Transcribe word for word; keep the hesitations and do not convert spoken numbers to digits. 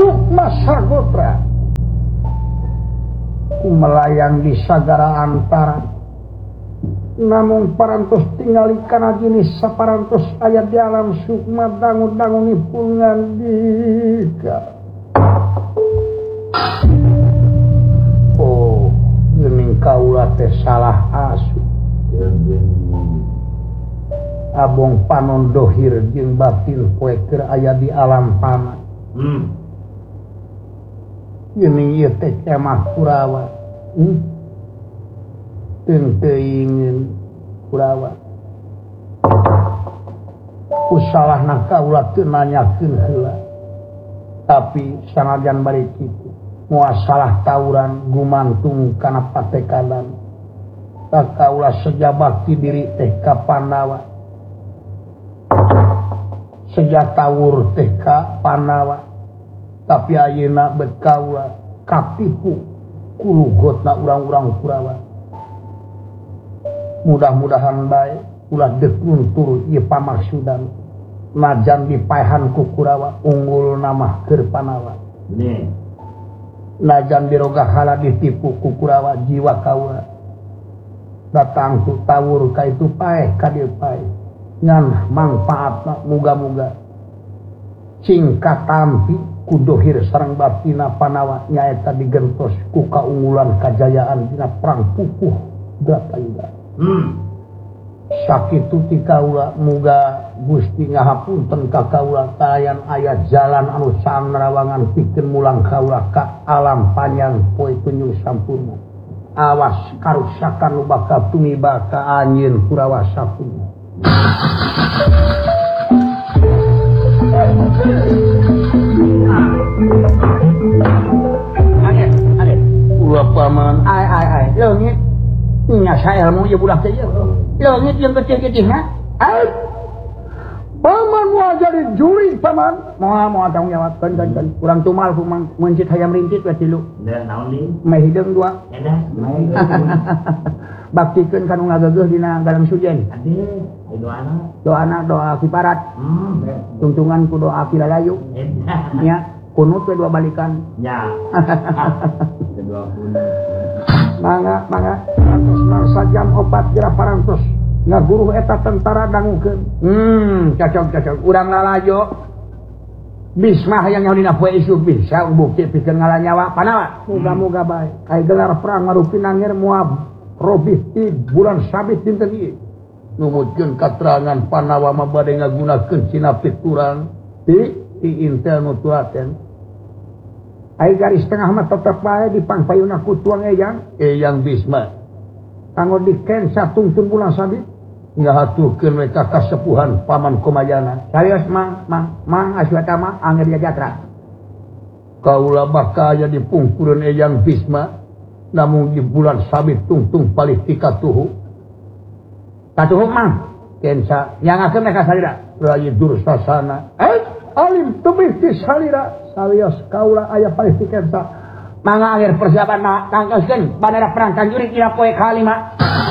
Sukma Sagotra melayang di sagara antara namun parantos tinggali kana jenis saparantos ayat di alam sukma dangu-dangu nipungan dika oh geuning kaula teh salah asup abong panon dohir jeung batil poe keur aya di alam pana hmm. Geuning ieu teh kemah Kurawa hmm. Teung teuingin Kurawa usalahna kaula teu nanyakeun heula tapi sanajan bari kitu moal salah tawuran gumantung kana patekanan ka kaula sejabakti diri teh ka Pandawa sejatawur teh ka Pandawa tapi ayeuna bet kaula katipu kulugotna urang-urang Kurawa mudah-mudahan bae ulah deuk nuntur ieu pamaksudan najan dipaehan ku Kurawa unggul nama keur Pandawa nih najan diroga hala ditipu ku Kurawa jiwa kaula datang ku tawur ka itu paeh ka dieu paeh ngan mangpaatna muga-muga cing katampi ku dohir sareng batina Pandawa nyaeta digentos ku kaunggulan kajayaan dina perang pupuh Bratayuda hmm. Sakitu ti kaula muga Gusti ngahapunten ka kaula kalayan aya jalan anu sanerawangan pikeun mulang kaula ka alam panjang poe tunjung sampurna awas karusakan nu bakal tumiba ka anjeun Kurawa sapunna Ade, ade. Ulah paman, ai ai ai. Leungit nya saelmu ye budak teh ye. Leungit yang kecil-kecil ha? Ai. Paman moal jadi juri paman. Moal moal tanggung jawab kan kan kan. Urang tumal paman mencit hayam rintit we tilu. Da naon deui? Meh hideung dua. Edah. Baktikeun kanu ngageugeuh dina galang sujen. Ade, doana. Doana doa kiparat. Hmm, tungtungan ku doa kilalayu. Nya, kunut we dua balikan. Ya. Kedua kunut. Mangga, mangga. Parantos mangsa jam opat geura parantos. Ngaguruh eta tentara dangukeun. Hmm, cocok-cocok. Urang lalajo. Bismah hayang nyaho dina poe isuk bisa bukti pikeun ngalanyawa Pandawa. Muga-muga bae. Ai gelar perang ngarupin angger moal robih ti bulan sabit dinten ieu numutkeun katerangan Pandawa mah bade ngagunakeun cina pituran ti ti intel nu tulaten ai garis tengah mah tetep bae dipangpayuna ku tuang eyang eyang Bisma kanggo dikensa tungtun bulan sabit ngahaturkeun we ka kasepuhan paman Komayana sarios mang mang mang aswata mah angger jatra kaula bakal aya dipungkureun eyang Bisma namun di bulan sabit tungtung palih tika tuhu katuhu mang kensa nyangakeun mereka salira Rai Dursasana eh alim tebih ti salira salios kaula aya palih ti kensa mangga akhir persiapan na tangkaskeun bandara perang Tanjuri dina poe kalima